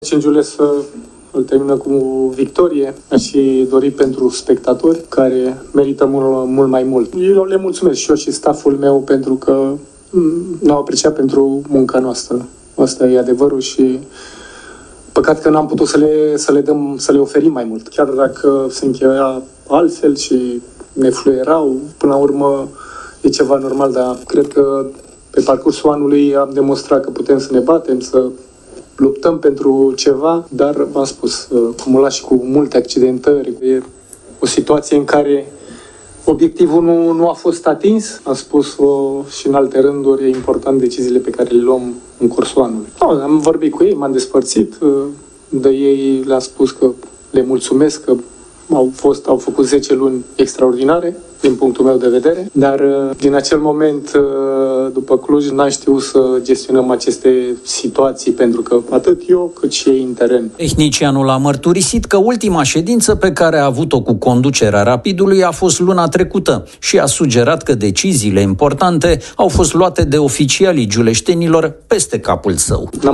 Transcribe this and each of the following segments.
Giules îl termină cu victorie și dori pentru spectatori care merită mult mai mult. Eu le mulțumesc și eu și stafful meu pentru că ne-au apreciat pentru munca noastră. Asta e adevărul și păcat că n-am putut să le oferim mai mult. Chiar dacă se încheia altfel și ne fluierau, până la urmă e ceva normal, dar cred că pe parcursul anului am demonstrat că putem să ne batem, să luptăm pentru ceva, dar v-am spus, cumulat și cu multe accidentări. E o situație în care obiectivul nu a fost atins. Am spus-o și în alte rânduri, e important deciziile pe care le luăm în cursul anului. Am vorbit cu ei, m-am despărțit, de ei le-am spus că le mulțumesc, că au făcut 10 luni extraordinare, din punctul meu de vedere, dar din acel moment, după Cluj, n-am știut să gestionăm aceste situații, pentru că atât eu cât și ei în teren. Tehnicianul a mărturisit că ultima ședință pe care a avut-o cu conducerea Rapidului a fost luna trecută și a sugerat că deciziile importante au fost luate de oficialii giuleștenilor peste capul său. N-am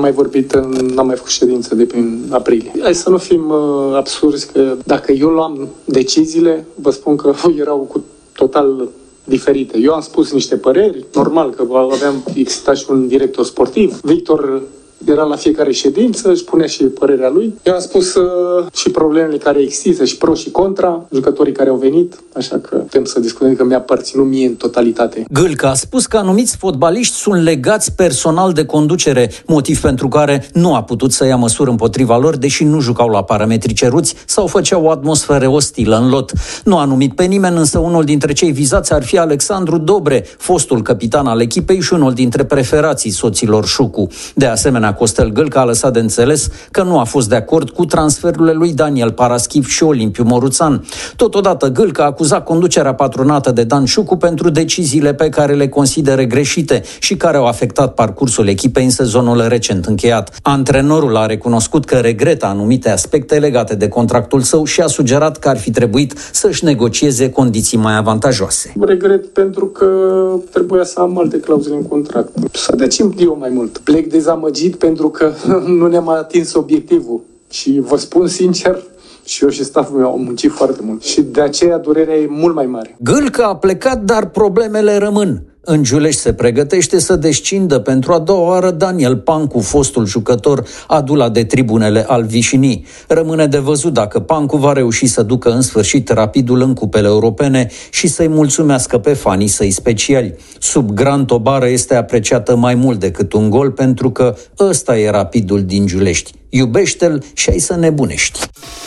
mai făcut ședință de prin aprilie. Hai să nu fim absurzi, că dacă eu luam deciziile, vă spun că erau cu total diferite. Eu am spus niște păreri, normal că exista și un director sportiv. Victor era la fiecare ședință, își punea și părerea lui. Eu am spus și problemele care există, și pro și contra, jucătorii care au venit, așa că putem să discutăm, că mi-a aparținut mie în totalitate. Gâlcă a spus că anumiți fotbaliști sunt legați personal de conducere, motiv pentru care nu a putut să ia măsuri împotriva lor, deși nu jucau la parametri ceruți sau făceau o atmosferă ostilă în lot. Nu a numit pe nimeni, însă unul dintre cei vizați ar fi Alexandru Dobre, fostul capitan al echipei și unul dintre preferații soților Șucu. De asemenea, Costel Gâlcă a lăsat de înțeles că nu a fost de acord cu transferurile lui Daniel Paraschiv și Olimpiu Moruțan. Totodată, Gâlcă a acuzat conducerea patronată de Dan Șucu pentru deciziile pe care le consideră greșite și care au afectat parcursul echipei în sezonul recent încheiat. Antrenorul a recunoscut că regretă anumite aspecte legate de contractul său și a sugerat că ar fi trebuit să-și negocieze condiții mai avantajoase. Regret pentru că trebuia să am alte clauzele în contract. Să decim eu mai mult. Plec dezamăgit pentru că nu ne-am atins obiectivul. Și vă spun sincer, și eu și stafful meu au muncit foarte mult. Și de aceea durerea e mult mai mare. Gâlcă a plecat, dar problemele rămân. În Giulești se pregătește să descindă pentru a doua oară Daniel Pancu, fostul jucător adulat de tribunele al Vișinii. Rămâne de văzut dacă Pancu va reuși să ducă în sfârșit Rapidul în cupele europene și să-i mulțumească pe fanii săi speciali. Sub Gran Tobară este apreciată mai mult decât un gol, pentru că ăsta e Rapidul din Giulești. Iubește-l și ai să nebunești.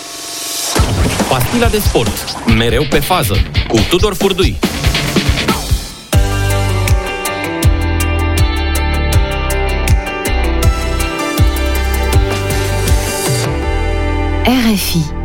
Pastila de sport, mereu pe fază, cu Tudor Furdui. RFI